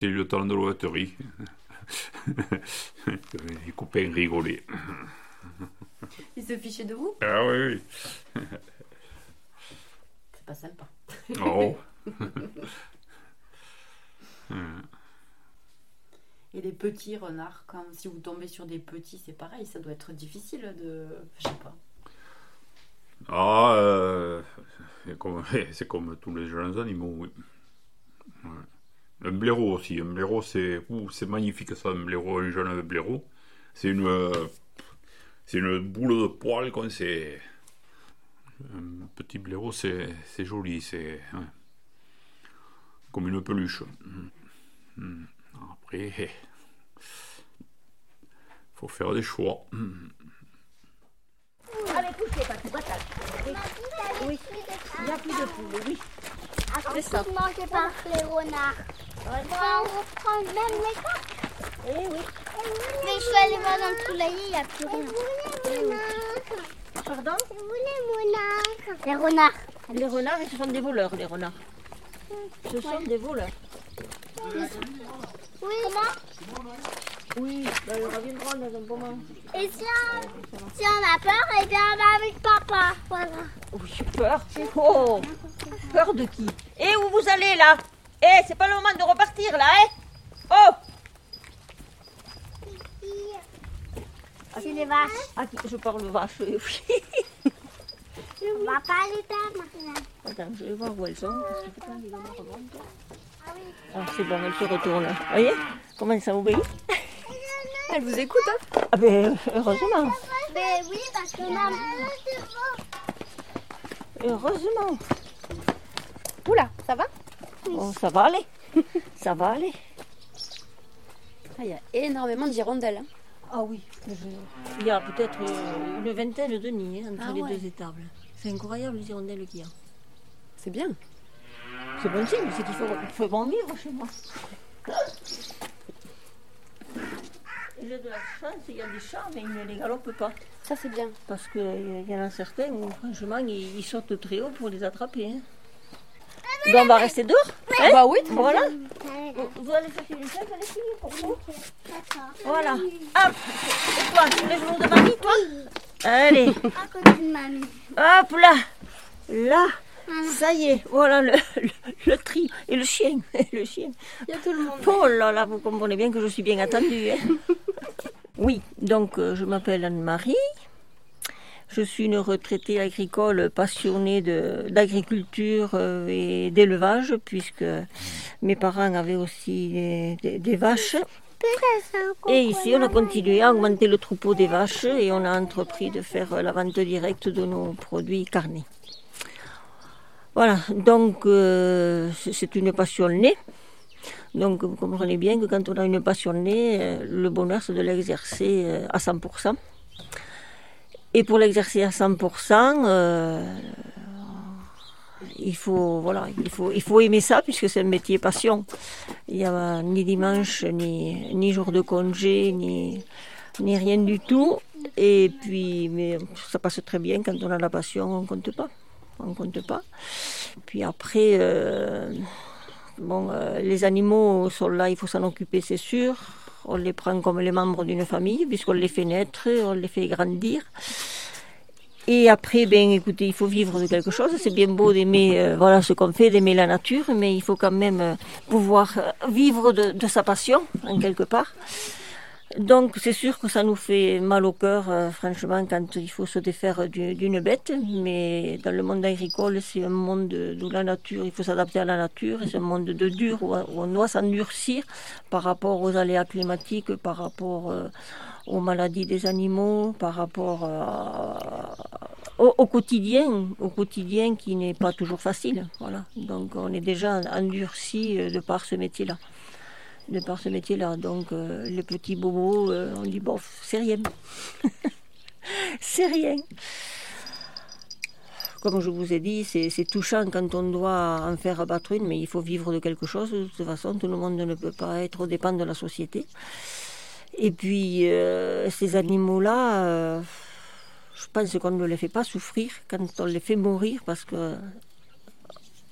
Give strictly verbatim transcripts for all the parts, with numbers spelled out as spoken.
C'est le temps de loterie. Les copains rigolaient. Ils se fichaient de vous? Ah oui, oui. C'est pas sympa. Oh. Et les petits renards, quand si vous tombez sur des petits, c'est pareil, ça doit être difficile de... Je sais pas. Ah, euh, c'est, comme, c'est comme tous les jeunes animaux, oui. Ouais. Un blaireau aussi. Un blaireau, c'est, ouh, c'est magnifique ça, un blaireau, un jeune blaireau. C'est une, euh, c'est une boule de poils, quoi. C'est, un petit blaireau, c'est, c'est joli, c'est ouais, comme une peluche. Après, il faut faire des choix. Allez, couchez, pas tout bataille. Oui, il n'y a plus de poules, oui. C'est ça. Mangé par les renards. On va reprendre même les coques. Eh oui. Mais je suis allée voir dans le poulailler, il n'y a plus rien. Pardon? Vous les renards. Les renards. Les renards, ce sont des voleurs, les renards. Ce sont des voleurs. Oui. Comment? Oui, ben, ils reviendront dans un moment. Et si on, si on a peur, eh bien on va avec papa. Voilà. Oh, j'ai peur. Oh, peur de qui? Et où vous allez là? Eh, c'est pas le moment de repartir là, hein? Oh! C'est les vaches. Ah, je parle vache, oui. On va pas aller là maintenant. Attends, je vais voir où elles sont. Parce que quand ils me remontent. Ah, c'est bon, elles se retournent. Vous voyez comment ça obéit? Elle vous écoute, hein? Ah ben, heureusement. Mais oui, parce que maman... Heureusement. Oula, ça va? Oh, ça va aller. Ça va aller. Ah, il y a énormément d'hirondelles. Hein. Ah oui. Je... Il y a peut-être une vingtaine de nids hein, entre Ah les ouais. deux étables. C'est incroyable les hirondelles qu'il y a. C'est bien. C'est bon signe, c'est qu'il faut, il faut bon vivre chez moi. J'ai de la chance, il y a des chats, mais ils ne les galopent pas. Ça, c'est bien. Parce qu'il y en a certains où, franchement, ils, ils sautent très haut pour les attraper. Hein. Donc, on va rester dehors hein? Bah oui. Voilà. Vous, vous allez chercher une chaise, allez finir pour vous. Voilà. Hop. Et toi, tu les genoux de mamie, toi? Allez. À côté de mamie. Hop là. Là. Ça y est, voilà le, le, le tri. Et le chien. Le chien. Il y a tout le monde. Oh là là, vous comprenez bien que je suis bien attendue. Hein. Oui, donc euh, je m'appelle Anne-Marie. Je suis une retraitée agricole passionnée de, d'agriculture euh, et d'élevage, puisque mes parents avaient aussi des, des, des vaches. Et ici, on a continué à augmenter le troupeau des vaches et on a entrepris de faire la vente directe de nos produits carnés. Voilà, donc euh, c'est une passion née. Donc vous comprenez bien que quand on a une passion née, euh, le bonheur c'est de l'exercer euh, à cent pour cent. Et pour l'exercer à cent pour cent, euh, il faut voilà, il faut il faut aimer ça puisque c'est un métier passion. Il n'y a ni dimanche, ni ni jour de congé, ni ni rien du tout. Et puis mais ça passe très bien quand on a la passion, on compte pas. On compte pas. Puis après, euh, bon, euh, les animaux sont là, il faut s'en occuper, c'est sûr. On les prend comme les membres d'une famille, puisqu'on les fait naître, on les fait grandir. Et après, ben, écoutez, il faut vivre de quelque chose. C'est bien beau d'aimer, euh, voilà, ce qu'on fait, d'aimer la nature, mais il faut quand même euh, pouvoir vivre de, de sa passion, en quelque part. Donc c'est sûr que ça nous fait mal au cœur, euh, franchement, quand il faut se défaire du, d'une bête, mais dans le monde agricole, c'est un monde de, de la nature, il faut s'adapter à la nature, et c'est un monde de dur où, où on doit s'endurcir par rapport aux aléas climatiques, par rapport euh, aux maladies des animaux, par rapport euh, au, au quotidien, au quotidien qui n'est pas toujours facile. Voilà. Donc on est déjà endurci de par ce métier-là. de par ce métier-là. Donc, euh, les petits bobos, euh, on dit, bon, c'est rien. C'est rien. Comme je vous ai dit, c'est, c'est touchant quand on doit en faire abattre une, mais il faut vivre de quelque chose. De toute façon, tout le monde ne peut pas être au dépend de la société. Et puis, euh, ces animaux-là, euh, je pense qu'on ne les fait pas souffrir quand on les fait mourir, parce que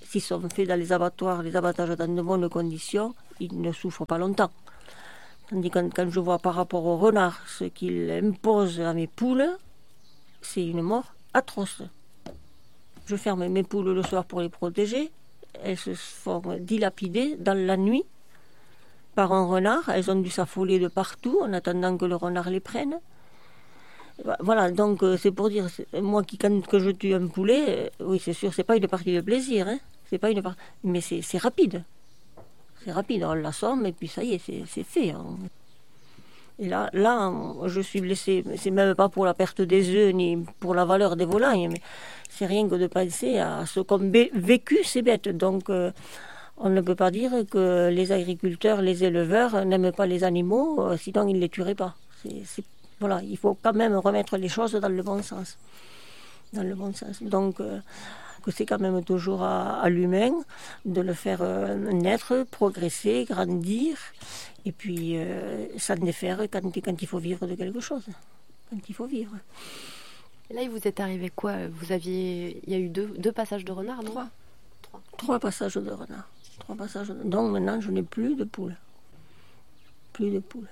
s'ils sont faits dans les abattoirs, les abattages dans de bonnes conditions, ils ne souffrent pas longtemps. Tandis que quand, quand je vois par rapport au renard ce qu'il impose à mes poules, c'est une mort atroce. Je ferme mes poules le soir pour les protéger. Elles se font dilapider dans la nuit par un renard. Elles ont dû s'affoler de partout en attendant que le renard les prenne. Voilà, donc c'est pour dire, moi qui quand que je tue un poulet, euh, oui c'est sûr, c'est pas une partie de plaisir, hein, c'est pas une partie, mais c'est, c'est rapide. C'est rapide, on l'assomme et puis ça y est, c'est, c'est fait. Hein. Et là, là, je suis blessée. C'est même pas pour la perte des œufs ni pour la valeur des volailles, mais c'est rien que de penser à ce qu'ont vécu ces bêtes. Donc, euh, on ne peut pas dire que les agriculteurs, les éleveurs n'aiment pas les animaux, euh, sinon ils ne les tueraient pas. C'est, c'est, voilà, il faut quand même remettre les choses dans le bon sens. Dans le bon sens. Donc, euh, que c'est quand même toujours à, à l'humain de le faire euh, naître, progresser, grandir, et puis euh, s'en défaire quand, quand il faut vivre de quelque chose. Quand il faut vivre. Et là, il vous est arrivé quoi? Vous aviez, il y a eu deux, deux passages de renard, non? Trois. Trois. Trois passages de renard. Trois passages de... Donc maintenant, je n'ai plus de poules. Plus de poules.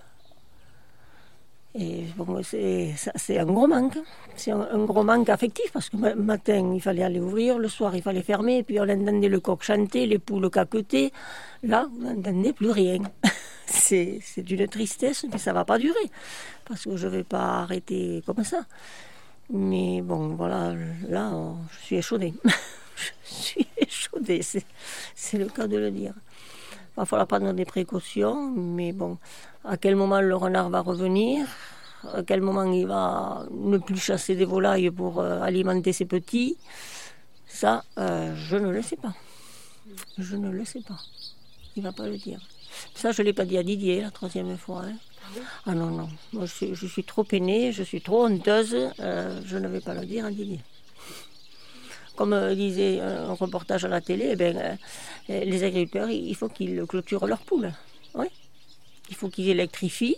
Et bon, c'est, c'est un gros manque. C'est un, un gros manque affectif parce que le matin, il fallait aller ouvrir, le soir, il fallait fermer, et puis on entendait le coq chanter, les poules caqueter. Là, vous n'entendez plus rien. C'est, c'est d'une tristesse, mais ça ne va pas durer parce que je ne vais pas arrêter comme ça. Mais bon, voilà, là, je suis échaudée. Je suis échaudée, c'est, c'est le cas de le dire. Il va falloir prendre des précautions, mais bon, à quel moment le renard va revenir, à quel moment il va ne plus chasser des volailles pour euh, alimenter ses petits, ça, euh, je ne le sais pas. Je ne le sais pas. Il ne va pas le dire. Ça, je ne l'ai pas dit à Didier la troisième fois. Hein. Ah non, non, moi je suis, je suis trop peinée, je suis trop honteuse, euh, je ne vais pas le dire à Didier. Comme euh, disait un reportage à la télé, eh ben, euh, les agriculteurs, il faut qu'ils clôturent leurs poules. Oui. Il faut qu'ils électrifient.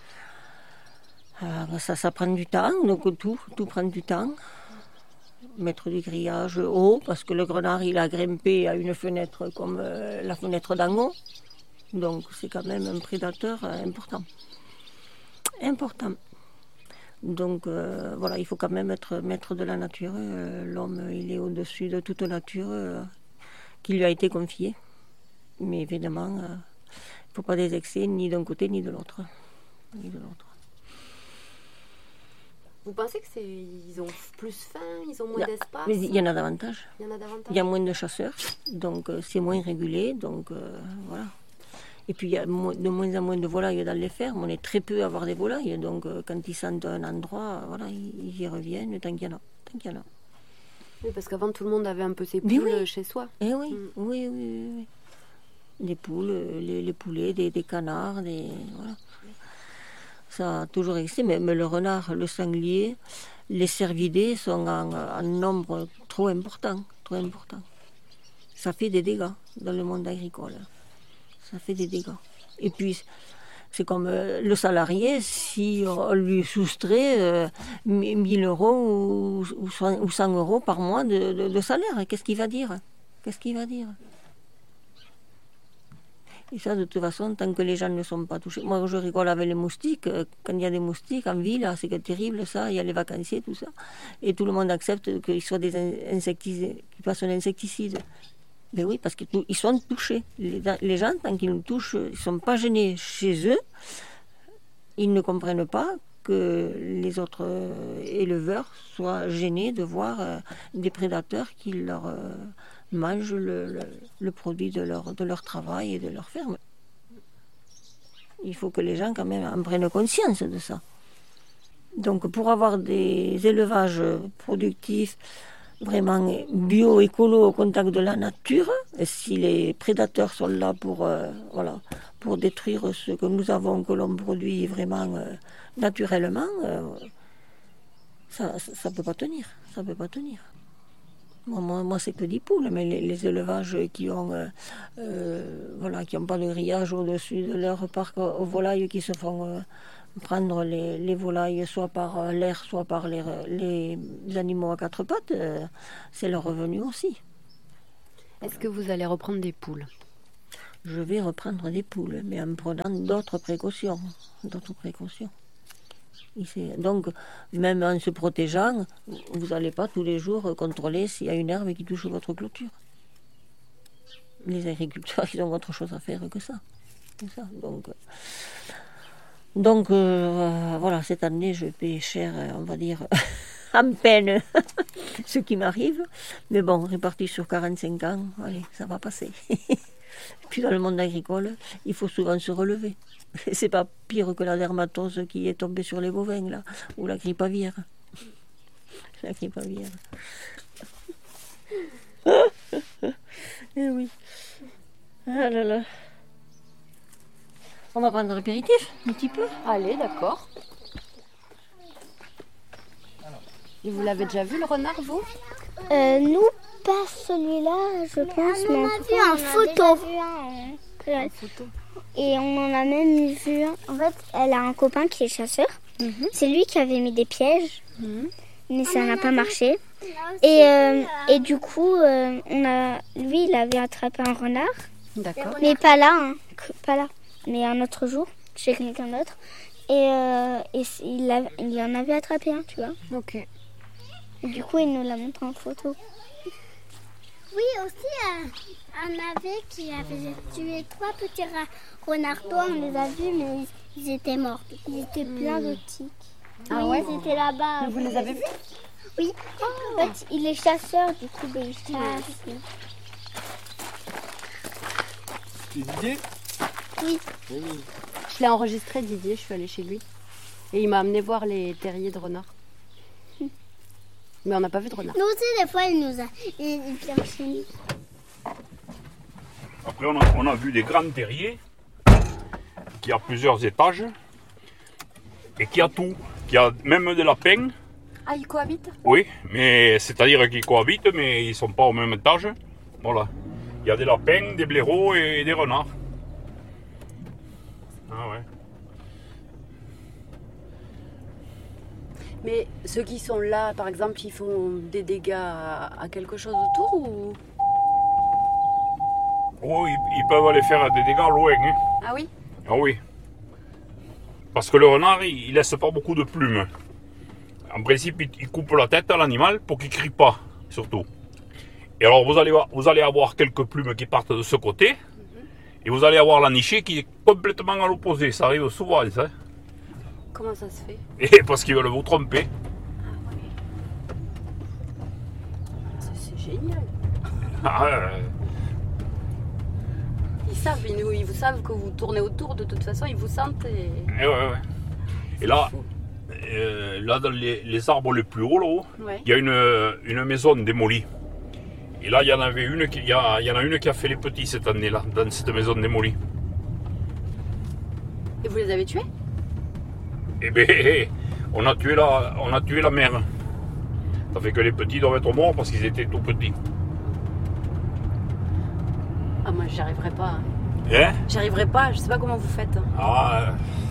Euh, ça, ça prend du temps, donc tout, tout prend du temps. Mettre du grillage haut, parce que le renard, il a grimpé à une fenêtre comme euh, la fenêtre d'en haut. Donc c'est quand même un prédateur euh, important. Important. Donc euh, voilà, il faut quand même être maître de la nature. Euh, l'homme, il est au-dessus de toute nature euh, qui lui a été confiée. Mais évidemment, il euh, ne faut pas des excès ni d'un côté ni de l'autre. Ni de l'autre. Vous pensez que c'est ils ont plus faim, ils ont moins Là, d'espace? Mais il y en a davantage. Il y en a davantage. Il y a moins de chasseurs, donc euh, c'est moins régulé, donc euh, voilà. Et puis il y a de moins en moins de volailles dans les fermes. On est très peu à avoir des volailles. Donc euh, quand ils sentent un endroit, voilà, ils, ils y reviennent tant qu'il y en a. Tant qu'il y en a. Oui, parce qu'avant tout le monde avait un peu ses Mais poules oui. chez soi. Eh oui, Mm. oui, oui, oui, oui. Des poules, les, les poulets, des, des canards, des voilà. Ça a toujours existé. Mais, mais le renard, le sanglier, les cervidés sont en, en nombre trop important, trop important. Ça fait des dégâts dans le monde agricole. Ça fait des dégâts. Et puis, c'est comme euh, le salarié, si on lui soustrait euh, mille euros ou, ou cent euros par mois de, de, de salaire, qu'est-ce qu'il va dire? Qu'est-ce qu'il va dire? Et ça, de toute façon, tant que les gens ne sont pas touchés. Moi, je rigole avec les moustiques. Quand il y a des moustiques en ville, c'est terrible, ça. Il y a les vacanciers, tout ça. Et tout le monde accepte qu'ils soient des insecticides, qu'ils passent un insecticide. Mais oui, parce qu'ils sont touchés. Les, les gens, tant qu'ils nous touchent, ils ne sont pas gênés chez eux. Ils ne comprennent pas que les autres éleveurs soient gênés de voir euh, des prédateurs qui leur euh, mangent le, le, le produit de leur, de leur travail et de leur ferme. Il faut que les gens, quand même, en prennent conscience de ça. Donc, pour avoir des élevages productifs, vraiment bio, écolo, au contact de la nature. Et si les prédateurs sont là pour, euh, voilà, pour détruire ce que nous avons, que l'on produit vraiment euh, naturellement, euh, ça ne peut pas tenir. Ça peut pas tenir. Moi, moi, moi c'est que des poules, mais les, les élevages qui ont, euh, euh, voilà, qui n'ont pas de grillage au-dessus de leur parc aux volailles, qui se font euh, prendre les, les volailles soit par l'air, soit par les, les animaux à quatre pattes, euh, c'est leur revenu aussi. Est-ce que vous allez reprendre des poules? Je vais reprendre des poules, mais en prenant d'autres précautions. D'autres précautions. Donc, même en se protégeant, vous n'allez pas tous les jours contrôler s'il y a une herbe qui touche votre clôture. Les agriculteurs, ils ont autre chose à faire que ça. Que ça. Donc, donc euh, voilà, cette année, je paie cher, on va dire, en peine, ce qui m'arrive. Mais bon, réparti sur quarante-cinq ans, allez, ça va passer. Puis dans le monde agricole, il faut souvent se relever. C'est pas pire que la dermatose qui est tombée sur les bovins, là, ou la grippe aviaire. La grippe aviaire. Eh oui. Ah là là. On va prendre un apéritif, un petit peu. Allez, d'accord. Et vous l'avez déjà vu le renard, vous? Euh, nous, pas celui-là, je pense, mais on a vu en photo. En photo. Et on en a même vu un. En fait, elle a un copain qui est chasseur. Mm-hmm. C'est lui qui avait mis des pièges, mm-hmm. mais ça n'a pas marché. Et, euh, et du coup, euh, on a, lui, il avait attrapé un renard. D'accord. Mais pas là, hein, pas là, mais un autre jour, chez quelqu'un d'autre. Et, euh, et il, a, il en avait attrapé un, tu vois. Ok. Et du coup, il nous l'a montré en photo. Oui, aussi, euh, un navet qui avait tué trois petits renards. On les a vus, mais ils, ils étaient morts. Ils étaient pleins de tiques. Ah oui, ouais? Ils étaient là-bas. Vous les avez vus? Oui. Oh. En fait, il est chasseur, du coup, ben, il chasse. C'est Didier? Oui. Oui. Je l'ai enregistré, Didier, je suis allée chez lui. Et il m'a amené voir les terriers de renards. Mais on n'a pas vu de renard. Nous aussi, des fois, il nous a... Il, il vient chez nous. Après, on a, on a vu des grands terriers qui a plusieurs étages et qui a tout. Qui a même des lapins. Ah, ils cohabitent? Oui, mais c'est-à-dire qu'ils cohabitent, mais ils ne sont pas au même étage. Voilà. Il y a des lapins, des blaireaux et des renards. Ah ouais. Mais ceux qui sont là, par exemple, ils font des dégâts à, à quelque chose autour ou... Oh, ils, ils peuvent aller faire des dégâts loin. Hein. Ah oui? Ah oui. Parce que le renard, il, il laisse pas beaucoup de plumes. En principe, il, il coupe la tête à l'animal pour qu'il crie pas, surtout. Et alors, vous allez, vous allez avoir quelques plumes qui partent de ce côté. Mm-hmm. Et vous allez avoir la nichée qui est complètement à l'opposé. Ça arrive souvent, ça. Comment ça se fait? Et parce qu'ils veulent vous tromper. Ah ouais. C'est génial. Ah, euh... Ils savent, ils, nous, ils vous savent que vous tournez autour, de toute façon, ils vous sentent. Et, et, ouais, ouais. Et là, euh, là, dans les, les arbres les plus hauts, là-haut, ouais. Il y a une, une maison démolie. Et là, il y en avait une qui, il y, a, il y en a une qui a fait les petits cette année-là, dans cette maison démolie. Et vous les avez tués? Eh bien, on a tué la, on a tué la mère. Ça fait que les petits doivent être morts parce qu'ils étaient tout petits. Ah, moi, j'y arriverai pas. Hein. Hein? J'y arriverai pas, je sais pas comment vous faites. Ah.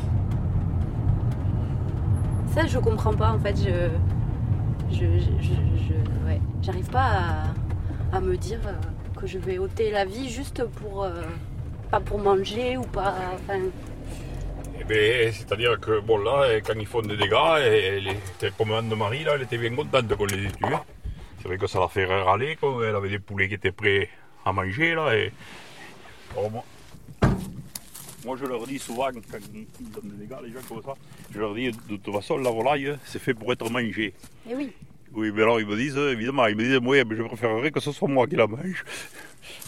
Ça, je comprends pas, en fait. Je. Je. je, je, je ouais. J'arrive pas à, à me dire que je vais ôter la vie juste pour. Euh, pas pour manger ou pas. Enfin. Eh bien, c'est-à-dire que, bon, là, quand ils font des dégâts, et les télécommandes de Marie, là, elle était bien contente qu'on les ait tués. C'est vrai que ça la fait râler, quand elle avait des poulets qui étaient prêts à manger, là, et... Alors, moi... moi, je leur dis souvent, quand ils donnent des dégâts, les gens comme ça, je leur dis, de toute façon, la volaille, c'est fait pour être mangée. Eh oui. Oui, mais alors, ils me disent, évidemment, ils me disent, moi, je préférerais que ce soit moi qui la mange.